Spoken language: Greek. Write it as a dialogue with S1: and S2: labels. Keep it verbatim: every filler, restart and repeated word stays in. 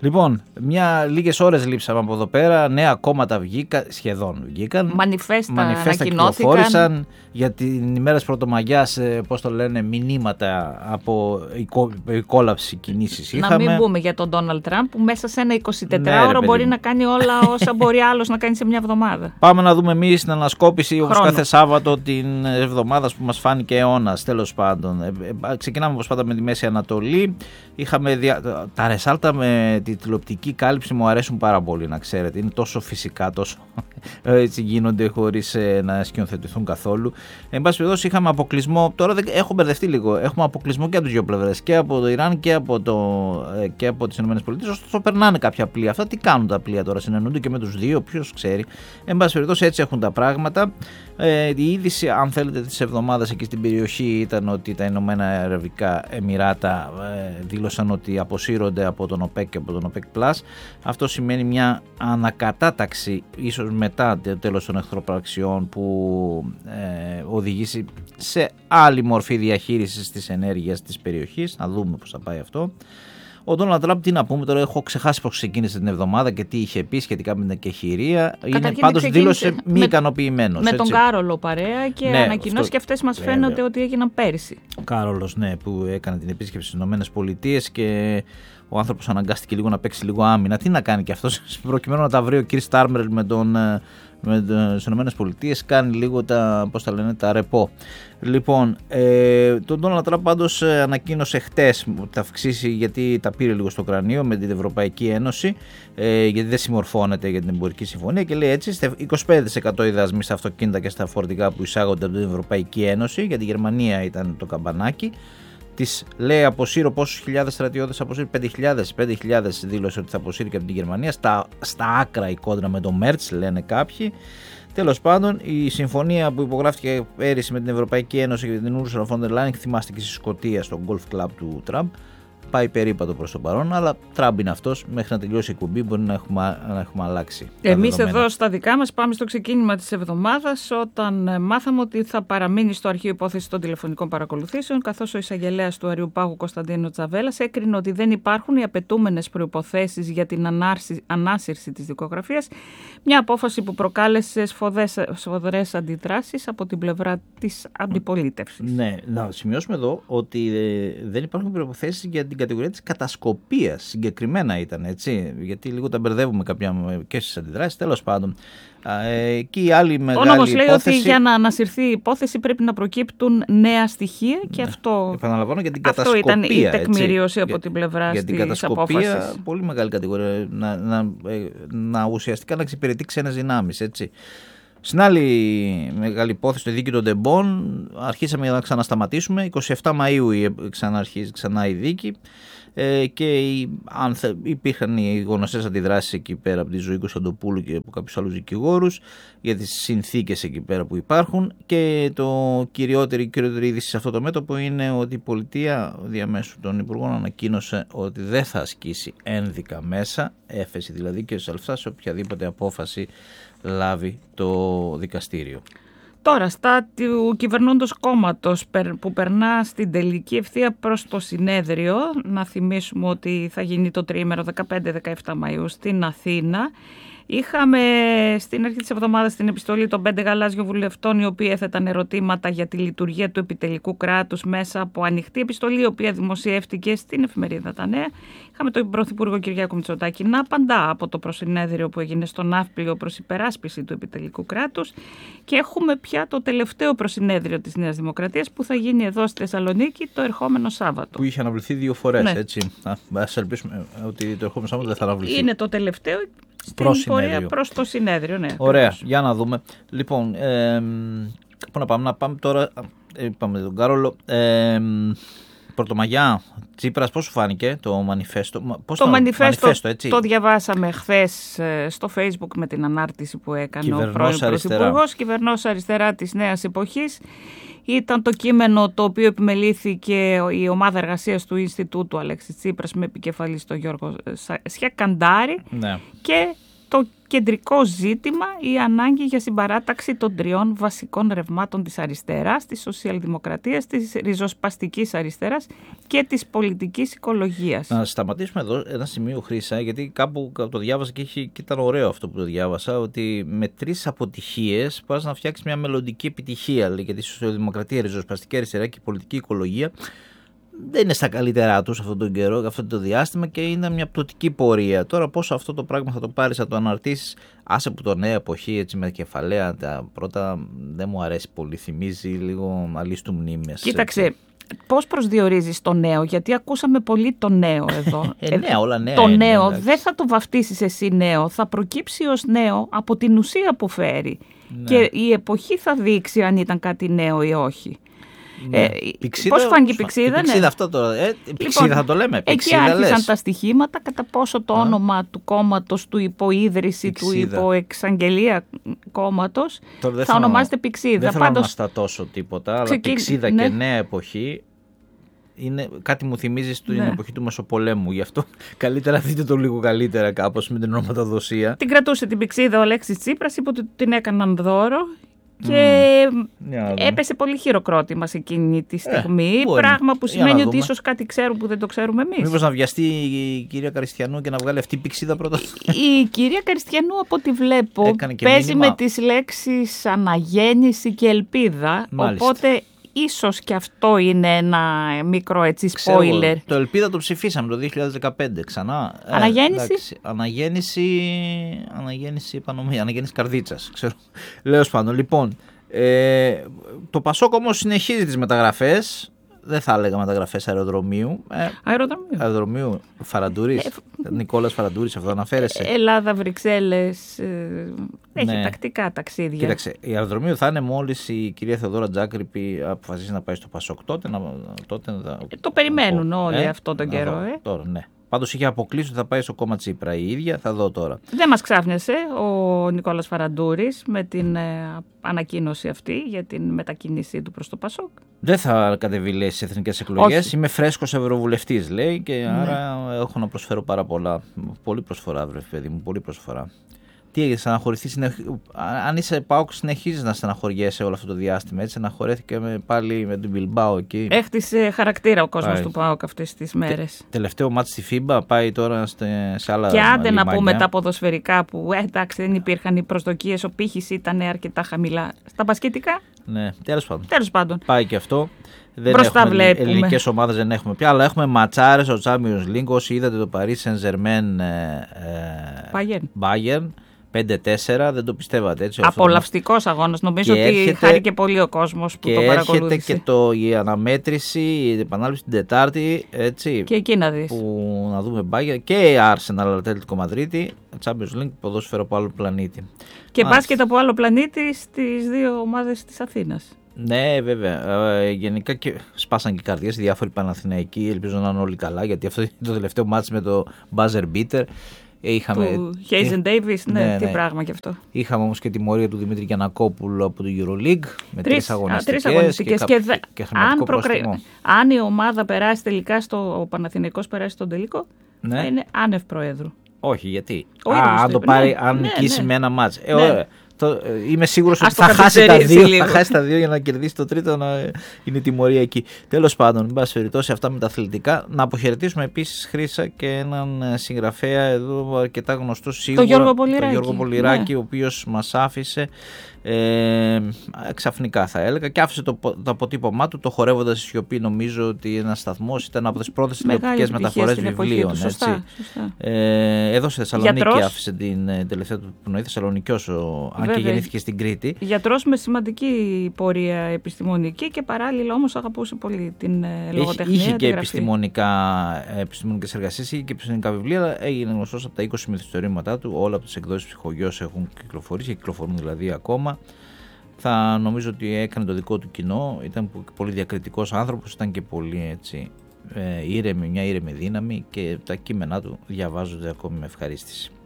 S1: Λοιπόν, μια, λίγες ώρες λείψαμε από εδώ πέρα, νέα κόμματα βγήκαν, σχεδόν βγήκαν.
S2: Μανιφέστα,
S1: Μανιφέστα κυκλοφόρησαν για την ημέρα της Πρωτομαγιάς, πώς το λένε, μηνύματα από κόλαυση κινήσεις είχαμε.
S2: Να μην πούμε για τον Ντόναλντ Τραμπ που μέσα σε ένα εικοσιτετράωρο ναι, μπορεί να κάνει όλα όσα μπορεί άλλος να κάνει σε μια εβδομάδα.
S1: Πάμε να δούμε εμείς την ανασκόπηση όπως κάθε Σάββατο την εβδομάδα που μας φάνηκε αιώνας, τέλος πάντων. Ε, ξεκινάμε όπως πάντα με τη Μέση Ανατολή. Είχαμε δια... τα ρεσάλτα με τη τηλεοπτική κάλυψη μου αρέσουν πάρα πολύ, να ξέρετε. Είναι τόσο φυσικά, τόσο έτσι γίνονται χωρίς ε, να σκηνοθετηθούν καθόλου. Εν πάση περιπτώσει, είχαμε αποκλεισμό. Τώρα δεν... έχω μπερδευτεί λίγο. Έχουμε αποκλεισμό και από τις δύο πλευρές, και από το Ιράν και από, το... ε, και από τις ΗΠΑ. Ωστόσο, περνάνε κάποια πλοία. Αυτά τι κάνουν τα πλοία τώρα, συνεννούνται και με τους δύο, ποιος ξέρει. Εν πάση περιπτώσει, έτσι έχουν τα πράγματα. Ε, η είδηση, αν θέλετε, της εβδομάδας εκεί στην περιοχή ήταν ότι τα Ηνωμένα Αραβικά Εμιράτα ε, δήλωσαν ότι αποσύρονται από τον ΟΠΕΚ και από τον ΟΠΕΚ Πλας. Αυτό σημαίνει μια ανακατάταξη, ίσως μετά το τέλος των εχθροπραξιών, που ε, οδηγήσει σε άλλη μορφή διαχείρισης της ενέργειας της περιοχής. Να δούμε πώς θα πάει αυτό. Ο Ντόναλντ Τραμπ, τι να πούμε τώρα, έχω ξεχάσει πώς ξεκίνησε την εβδομάδα και τι είχε πει σχετικά με την εκεχηρία. Είναι πάντως δήλωσε μη ικανοποιημένος.
S2: Με, με τον Κάρολο παρέα και ναι, ανακοινώσει και αυτές μας φαίνονται βέβαια ότι έγιναν πέρυσι.
S1: Ο Κάρολος, ναι, που έκανε την επίσκεψη στις Ηνωμένες Πολιτείες και ο άνθρωπος αναγκάστηκε λίγο να παίξει λίγο άμυνα. Τι να κάνει και αυτός, προκειμένου να τα βρει ο Κιρ Στάρμερ με τον. με τις Ηνωμένες Πολιτείες, κάνει λίγο τα, πώς τα λένε, τα ρεπό. Λοιπόν, ε, τον Ντόναλντ Τραμπ πάντως ανακοίνωσε χτες ότι θα αυξήσει, γιατί τα πήρε λίγο στο κρανίο με την Ευρωπαϊκή Ένωση, ε, γιατί δεν συμμορφώνεται για την εμπορική συμφωνία, και λέει έτσι είκοσι πέντε τοις εκατό οι δασμοί στα αυτοκίνητα και στα φορτηγά που εισάγονται από την Ευρωπαϊκή Ένωση. Για τη Γερμανία ήταν το καμπανάκι. Της λέει αποσύρω πόσους χιλιάδες στρατιώτες αποσύρει, πέντε χιλιάδες, πέντε χιλιάδες δήλωσε ότι θα αποσύρει και από την Γερμανία, στα, στα άκρα η κόντρα με το Μέρτς λένε κάποιοι. Τέλος πάντων, η συμφωνία που υπογράφηκε πέρυσι με την Ευρωπαϊκή Ένωση και την Ursula von der Leyen, θυμάστε και στη Σκωτία στο Golf Club του Τραμπ, πάει περίπατο προς το παρόν, αλλά Τραμπ είναι αυτός. Μέχρι να τελειώσει η εκπομπή μπορεί να έχουμε, να έχουμε αλλάξει.
S2: Εμείς εδώ στα δικά μας πάμε στο ξεκίνημα της εβδομάδας, όταν μάθαμε ότι θα παραμείνει στο αρχείο υπόθεση των τηλεφωνικών παρακολουθήσεων, καθώς ο εισαγγελέας του Αριουπάγου Κωνσταντίνο Τζαβέλας έκρινε ότι δεν υπάρχουν οι απαιτούμενες προϋποθέσεις για την ανάρση, ανάσυρση της δικογραφίας. Μια απόφαση που προκάλεσε σφοδρές αντιδράσεις από την πλευρά της αντιπολίτευσης.
S1: Ναι, να σημειώσουμε εδώ ότι δεν υπάρχουν προϋποθέσεις για την κατηγορία της κατασκοπίας. Συγκεκριμένα ήταν, έτσι, γιατί λίγο τα μπερδεύουμε κάποια και στις αντιδράσεις. Τέλος πάντων, και η άλλη μεγάλη
S2: ο νόμος
S1: υπόθεση...
S2: λέει ότι για να ανασυρθεί η υπόθεση πρέπει να προκύπτουν νέα στοιχεία και ναι, αυτό,
S1: επαναλαμβάνω, για την
S2: αυτό
S1: κατασκοπία,
S2: ήταν η τεκμηρίωση, έτσι, από
S1: για,
S2: την πλευρά
S1: για
S2: της
S1: την κατασκοπία,
S2: απόφασης.
S1: Πολύ μεγάλη κατηγορία, να, να, να ουσιαστικά να εξυπηρετεί ξένες δυνάμεις, έτσι. Στην άλλη μεγάλη υπόθεση, το δίκαιο των Ντεμπών, αρχίσαμε να ξανασταματήσουμε. εικοστή εβδόμη Μαΐου ξαναρχίζει ξανά η δίκη, ε, και αν θε, υπήρχαν οι γνωστές αντιδράσεις εκεί πέρα από τη Ζωή Κωνσταντοπούλου και από κάποιους άλλους δικηγόρους για τις συνθήκες εκεί πέρα που υπάρχουν, και το κυριότερη, κυριότερη είδηση σε αυτό το μέτωπο είναι ότι η πολιτεία διαμέσου των υπουργών ανακοίνωσε ότι δεν θα ασκήσει ένδικα μέσα, έφεση δηλαδή και σαλφά, σε οποιαδήποτε απόφαση λάβει το δικαστήριο.
S2: Τώρα, στα του κυβερνώντος κόμματος που περνά στην τελική ευθεία προς το συνέδριο, να θυμίσουμε ότι θα γίνει το τριήμερο δεκαπέντε δεκαεπτά Μαΐου στην Αθήνα. Είχαμε στην αρχή της εβδομάδας την επιστολή των πέντε γαλάζιων βουλευτών, οι οποίοι έθεταν ερωτήματα για τη λειτουργία του επιτελικού κράτους μέσα από ανοιχτή επιστολή, η οποία δημοσιεύτηκε στην εφημερίδα Τα Νέα. Είχαμε τον Πρωθυπουργό Κυριάκο Μητσοτάκη να απαντά από το προσυνέδριο που έγινε στο Ναύπλιο προς υπεράσπιση του επιτελικού κράτους, και έχουμε πια το τελευταίο προσυνέδριο της Νέας Δημοκρατίας που θα γίνει εδώ στη Θεσσαλονίκη το ερχόμενο Σάββατο.
S1: Που είχε αναβληθεί δύο φορές, ναι. Έτσι. Α, ας ελπίσουμε ότι το ερχόμενο Σάββατο δεν θα αναβληθεί.
S2: Είναι το τελευταίο. Στην πορεία προς το συνέδριο, ναι.
S1: Ωραία, ακριβώς. Για να δούμε. Λοιπόν, ε, πού να πάμε, να πάμε τώρα, είπαμε τον Κάρολο, ε, Πρωτομαγιά, Τσίπρας, πώς σου φάνηκε το μανιφέστο? Πώς
S2: το μανιφέστο,
S1: έτσι.
S2: Το διαβάσαμε χθες στο Facebook με την ανάρτηση που έκανε ο πρώην Πρωθυπουργός, κυβερνός αριστερά της νέας εποχής. Ήταν το κείμενο το οποίο επιμελήθηκε η ομάδα εργασίας του Ινστιτούτου Αλέξης Τσίπρας με επικεφαλή στον Γιώργο Σιακαντάρη,
S1: ναι.
S2: Και το κεντρικό ζήτημα η ανάγκη για συμπαράταξη των τριών βασικών ρευμάτων της αριστεράς, της σοσιαλδημοκρατίας, της ριζοσπαστικής αριστεράς και της πολιτικής οικολογίας.
S1: Να σταματήσουμε εδώ ένα σημείο, Χρύσα, γιατί κάπου το διάβασα και, είχε, και ήταν ωραίο αυτό που το διάβασα, ότι με τρεις αποτυχίες πας να φτιάξεις μια μελλοντική επιτυχία, λέει, γιατί η σοσιαλδημοκρατία, η ριζοσπαστική αριστερά και η πολιτική οικολογία δεν είναι στα καλύτερά τους αυτόν τον καιρό, αυτό το διάστημα, και είναι μια πτωτική πορεία. Τώρα πόσο αυτό το πράγμα θα το πάρεις, θα το αναρτήσεις, άσε που το νέα εποχή έτσι με κεφαλαία, τα πρώτα δεν μου αρέσει πολύ, θυμίζει λίγο αλίστου μνήμες.
S2: Κοίταξε, έτσι. Πώς προσδιορίζεις το νέο, γιατί ακούσαμε πολύ το νέο εδώ.
S1: ε, ναι, όλα νέα
S2: το
S1: είναι,
S2: νέο
S1: εντάξει.
S2: Δεν θα το βαφτίσεις εσύ νέο, θα προκύψει ως νέο από την ουσία που φέρει.
S1: Ναι.
S2: Και η εποχή θα δείξει αν ήταν κάτι νέο ή όχι.
S1: Ναι.
S2: Ε,
S1: πηξίδα,
S2: πώς φάνηκε η πηξίδα, ναι.
S1: Πηξίδα, αυτό το, ε, πηξίδα λοιπόν, θα το λέμε. Πηξίδα,
S2: εκεί άρχισαν
S1: λες.
S2: τα στοιχήματα κατά πόσο το Α. όνομα του κόμματος, του υποίδρυση, πηξίδα. Του υποεξαγγελία κόμματος θα, θα ονομάζεται Πηξίδα.
S1: Δεν θέλω Πάντως, να στατώσω τίποτα, αλλά ξεκι... Πηξίδα ναι. και νέα εποχή είναι, κάτι μου θυμίζει στην ναι. εποχή του Μεσοπολέμου. Γι' αυτό καλύτερα δείτε το λίγο καλύτερα κάπως με την ονοματοδοσία.
S2: Την κρατούσε την Πηξίδα ο Αλέξης Τσίπρας, είπε ότι την έκαναν δώρο. Και mm. έπεσε πολύ χειροκρότημα σε εκείνη τη στιγμή, ε, πράγμα που σημαίνει ότι ίσως κάτι ξέρουν που δεν το ξέρουμε εμείς.
S1: Μήπως να βιαστεί η κυρία Καριστιανού και να βγάλει αυτή η πηξίδα πρώτα.
S2: Η κυρία Καριστιανού, από ό,τι βλέπω, παίζει μήνυμα. Με τις λέξεις αναγέννηση και ελπίδα, Μάλιστα. Οπότε ίσως και αυτό είναι ένα μικρό έτσι spoiler.
S1: Ξέρω, το ελπίδα το ψηφίσαμε το δύο χιλιάδες δεκαπέντε ξανά.
S2: Αναγέννηση.
S1: Ε, αναγέννηση, αναγέννηση, επανομή, αναγέννηση καρδίτσας. Ξέρω. Λέω σπάνω. Λοιπόν, ε, το Πασόκ όμως συνεχίζει τις μεταγραφές. Δεν θα έλεγα μεταγραφές αεροδρομίου. Ε,
S2: αεροδρομίου.
S1: Αεροδρομίου. Φαραντούρης. Ε, Νικόλας Φαραντούρης, αυτό αναφέρεσαι.
S2: Ελλάδα, Βρυξέλλες. Ε, έχει ναι. τακτικά ταξίδια.
S1: Κοίταξε, η αεροδρομίου θα είναι μόλις η κυρία Θεοδόρα Τζάκρυπη αποφασίσει να πάει στο Πασόκ. Τότε να. Τότε να
S2: ε, το περιμένουν να όλοι ε, αυτό τον καιρό.
S1: Δω,
S2: ε.
S1: Τώρα, ναι. Πάντως είχε αποκλείσει ότι θα πάει στο κόμμα Τσίπρα η ίδια, θα δω τώρα.
S2: Δεν μας ξάφνιασε ο Νικόλας Φαραντούρης με την ε, ανακοίνωση αυτή για την μετακίνησή του προς το Πασόκ.
S1: Δεν θα κατεβεί, λέει, στις εθνικές εκλογές. Είμαι φρέσκος ευρωβουλευτής, λέει, και ναι. άρα έχω να προσφέρω πάρα πολλά. Πολύ προσφορά, βρε παιδί μου, πολύ προσφορά. Τι έγινε, στεναχωρηθεί, συνεχ... αν είσαι ΠΑΟΚ, συνεχίζεις να στεναχωριέσαι όλο αυτό το διάστημα. Έτσι, στεναχωρέθηκε με, πάλι με τον Μπιλμπάο εκεί.
S2: Έχτισε χαρακτήρα ο κόσμος του ΠΑΟΚ αυτές τις μέρες.
S1: Τε, τελευταίο μάτς στη Φίμπα, πάει τώρα σε, σε άλλα.
S2: Και άντε
S1: λιμάνια.
S2: Να πούμε τα ποδοσφαιρικά που ε, εντάξει, δεν υπήρχαν οι προσδοκίες, ο πύχης ήταν αρκετά χαμηλά. Στα μπασκετικά.
S1: Ναι, τέλος πάντων.
S2: Τέλος πάντων.
S1: Πάει και αυτό. Δεν έχουμε ελληνικές ομάδες, δεν έχουμε πια, αλλά έχουμε ματσάρες στο Champions League. Όσοι είδατε το Paris Saint-Germain ε, Bayern. πέντε τέσσερα, δεν το πιστεύατε έτσι.
S2: Απολαυστικός αγώνας. Νομίζω και ότι έρχεται, χάρηκε πολύ ο κόσμος που το παρακολούθησε.
S1: Και έρχεται και το, η αναμέτρηση, η επανάληψη την Τετάρτη. Έτσι,
S2: και εκεί να δεις.
S1: Που να δούμε Bayern και η Arsenal, Ατλέτικο Μαδρίτη, Champions League, ποδόσφαιρο από άλλο πλανήτη.
S2: Και μπάσκετ από άλλο πλανήτη στις δύο ομάδες της Αθήνας.
S1: Ναι, βέβαια. Ε, γενικά και σπάσαν και οι καρδιές διάφοροι Παναθηναϊκοί. Ελπίζω να είναι όλοι καλά, γιατί αυτό είναι το τελευταίο μάτς με το buzzer beater. Είχαμε...
S2: Του Χέιζεν Ντέιβις, ναι, ναι, τι ναι. πράγμα κι αυτό.
S1: Είχαμε όμως και τιμωρία του Δημήτρη Γιαννακόπουλου από το EuroLeague με τρεις, τρεις αγωνιστικές,
S2: τρεις αγωνιστικές και, και,
S1: και χρηματικό
S2: αν,
S1: προκρι...
S2: αν η ομάδα περάσει τελικά, στο, ο Παναθηναϊκός περάσει στον τελικό, ναι. θα είναι άνευ προέδρου.
S1: Όχι, γιατί.
S2: Ο
S1: Α, αν το πάρει, ναι, αν νικήσει ναι. με ένα μάτς. Ε, ναι. Το, είμαι σίγουρος ότι θα χάσει, τα δύο, θα χάσει τα δύο για να κερδίσει το τρίτο, να είναι τιμωρία εκεί. Τέλος πάντων, εν πάση περιπτώσει, αυτά με τα αθλητικά. Να αποχαιρετήσουμε επίσης, Χρύσα, και έναν συγγραφέα εδώ αρκετά γνωστό σίγουρα,
S2: το Γιώργο Πολυράκη,
S1: το Γιώργο Πολυράκη
S2: ναι.
S1: ο οποίος μας άφησε ε, ξαφνικά, θα έλεγα, και άφησε το, το αποτύπωμά του, το χορεύοντας στη σιωπή. Νομίζω ότι ένας σταθμός ήταν από τις πρώτες τηλεοπτικές μεταφορές βιβλίων.
S2: Του, σωστά, σωστά.
S1: Ε, εδώ στη Θεσσαλονίκη
S2: Γιατρός.
S1: Άφησε την ε, τελευταία του πνοή, Θεσσαλονικιός, αν και γεννήθηκε στην Κρήτη.
S2: Γιατρός με σημαντική πορεία επιστημονική και παράλληλα όμως αγαπούσε πολύ την ε, λογοτεχνία.
S1: Είχε και επιστημονικά, επιστημονικές εργασίες, είχε και επιστημονικά βιβλία, αλλά έγινε γνωστός από τα είκοσι μυθιστορήματά του. Όλα από τις εκδόσεις Ψυχογιός έχουν κυκλοφορήσει και κυκλοφορούν δηλαδή ακόμα. Θα νομίζω ότι έκανε το δικό του κοινό, ήταν πολύ διακριτικός άνθρωπος, ήταν και πολύ έτσι, ε, ήρεμη, μια ήρεμη δύναμη, και τα κείμενά του διαβάζονται ακόμη με ευχαρίστηση.